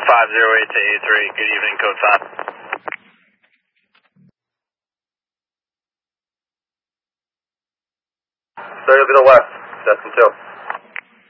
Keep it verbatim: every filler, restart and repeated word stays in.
five zero eight to eight three. Good evening, code five. thirty to the west, Destin two.